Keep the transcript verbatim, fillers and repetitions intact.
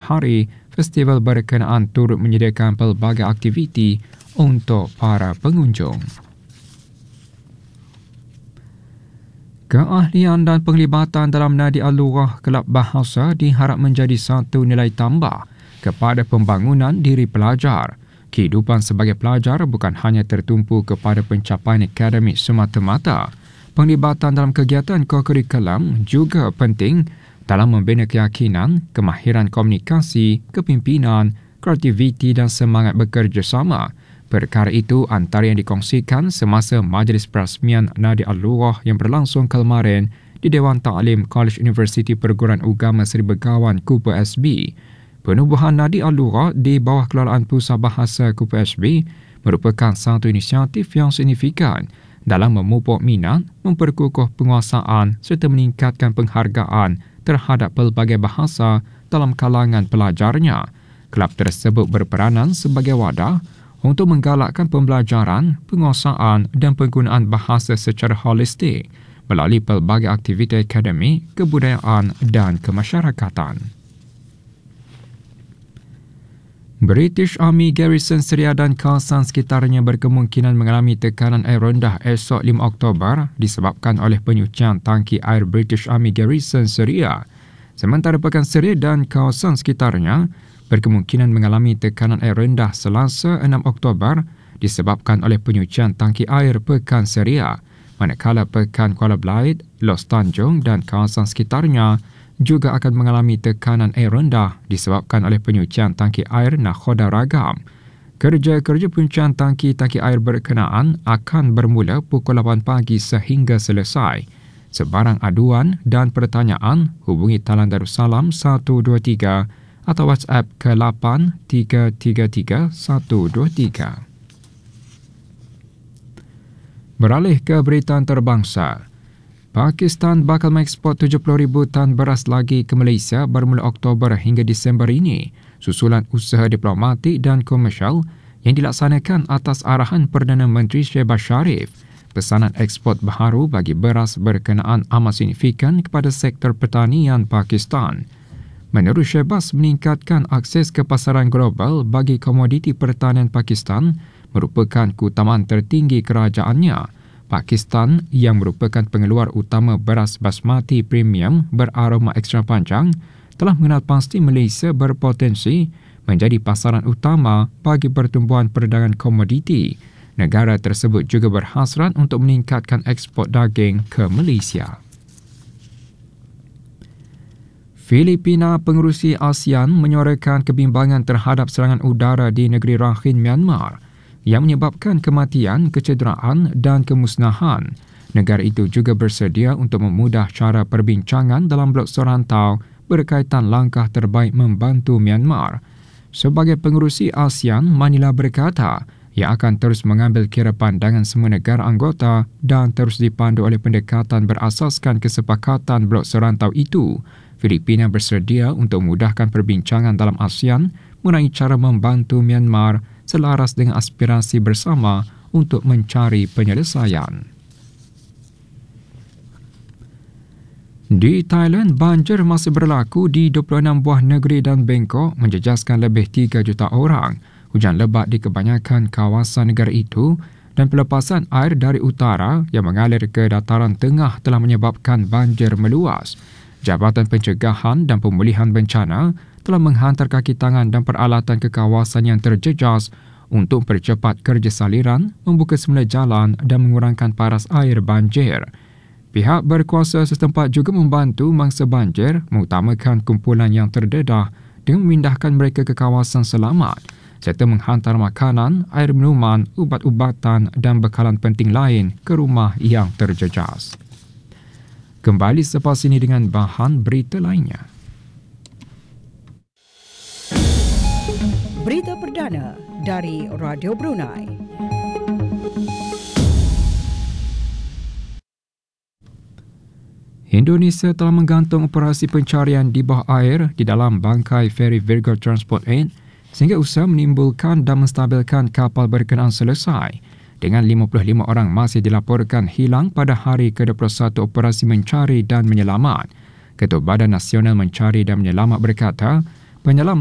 hari, festival berkenaan turut menyediakan pelbagai aktiviti untuk para pengunjung. Keahlian dan penglibatan dalam Nadi Al-Lughah Kelab Bahasa diharap menjadi satu nilai tambah kepada pembangunan diri pelajar. Kehidupan sebagai pelajar bukan hanya tertumpu kepada pencapaian akademik semata-mata. Penglibatan dalam kegiatan ko-kurikulam juga penting dalam membina keyakinan, kemahiran komunikasi, kepimpinan, kreativiti dan semangat bekerjasama. Perkara itu antara yang dikongsikan semasa majlis perasmian Nadi Al-Lughah yang berlangsung kemarin di Dewan Ta'lim College Universiti Perguruan Agama Seri Begawan Kupa S B. Penubuhan Nadi Al-Lughah di bawah kelolaan Pusat Bahasa Kupa S B merupakan satu inisiatif yang signifikan dalam memupuk minat, memperkukuh penguasaan serta meningkatkan penghargaan terhadap pelbagai bahasa dalam kalangan pelajarnya. Kelab tersebut berperanan sebagai wadah untuk menggalakkan pembelajaran, penguasaan dan penggunaan bahasa secara holistik melalui pelbagai aktiviti akademik, kebudayaan dan kemasyarakatan. British Army Garrison Syria dan kawasan sekitarnya berkemungkinan mengalami tekanan air rendah esok lima Oktober disebabkan oleh penyucian tangki air British Army Garrison Syria. Sementara pekan Syria dan kawasan sekitarnya berkemungkinan mengalami tekanan air rendah Selasa enam Oktober disebabkan oleh penyucian tangki air pekan Syria, manakala pekan Kuala Belait, Los Tanjung dan kawasan sekitarnya juga akan mengalami tekanan air rendah disebabkan oleh penyucian tangki air Nakhoda Ragam. Kerja-kerja penyucian tangki-tangki air berkenaan akan bermula pukul lapan pagi sehingga selesai. Sebarang aduan dan pertanyaan, hubungi Talan Darussalam satu dua tiga atau WhatsApp ke lapan tiga tiga tiga satu dua tiga. Beralih ke berita antarabangsa. Pakistan bakal mengekspor tujuh puluh ribu tan beras lagi ke Malaysia bermula Oktober hingga Disember ini, susulan usaha diplomatik dan komersial yang dilaksanakan atas arahan Perdana Menteri Shehbaz Sharif. Pesanan ekspor baharu bagi beras berkenaan amat signifikan kepada sektor pertanian Pakistan. Menurut Shehbaz, meningkatkan akses ke pasaran global bagi komoditi pertanian Pakistan merupakan keutamaan tertinggi kerajaannya. Pakistan yang merupakan pengeluar utama beras basmati premium beraroma ekstra panjang telah mengenal pasti Malaysia berpotensi menjadi pasaran utama bagi pertumbuhan perdagangan komoditi. Negara tersebut juga berhasrat untuk meningkatkan ekspor daging ke Malaysia. Filipina, pengerusi ASEAN, menyuarakan kebimbangan terhadap serangan udara di negeri Rakhine, Myanmar yang menyebabkan kematian, kecederaan dan kemusnahan. Negara itu juga bersedia untuk memudah cara perbincangan dalam blok sorantau berkaitan langkah terbaik membantu Myanmar. Sebagai pengerusi ASEAN, Manila berkata ia akan terus mengambil kira pandangan semua negara anggota dan terus dipandu oleh pendekatan berasaskan kesepakatan blok serantau itu. Filipina bersedia untuk memudahkan perbincangan dalam ASEAN mengenai cara membantu Myanmar selaras dengan aspirasi bersama untuk mencari penyelesaian. Di Thailand, banjir masih berlaku di dua puluh enam buah negeri dan Bangkok menjejaskan lebih tiga juta orang. Hujan lebat di kebanyakan kawasan negara itu dan pelepasan air dari utara yang mengalir ke dataran tengah telah menyebabkan banjir meluas. Jabatan Pencegahan dan Pemulihan Bencana telah menghantar kaki tangan dan peralatan ke kawasan yang terjejas untuk percepat kerja saliran, membuka semula jalan dan mengurangkan paras air banjir. Pihak berkuasa setempat juga membantu mangsa banjir mengutamakan kumpulan yang terdedah dengan memindahkan mereka ke kawasan selamat serta menghantar makanan, air minuman, ubat-ubatan dan bekalan penting lain ke rumah yang terjejas. Kembali selepas ini dengan bahan berita lainnya. Berita perdana dari Radio Brunei. Indonesia telah menggantung operasi pencarian di bawah air di dalam bangkai feri Virgo Transport lapan sehingga usaha menimbulkan dan menstabilkan kapal berkenaan selesai. Dengan lima puluh lima orang masih dilaporkan hilang pada hari ke dua puluh satu operasi mencari dan menyelamat. Ketua Badan Nasional Mencari dan Menyelamat berkata, penyelam